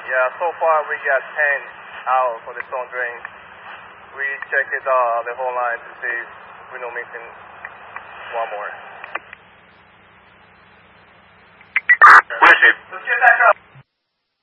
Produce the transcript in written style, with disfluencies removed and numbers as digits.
Yeah, so far we got 10 out for the storm drain. We checked the whole line to see if we're not missing one more.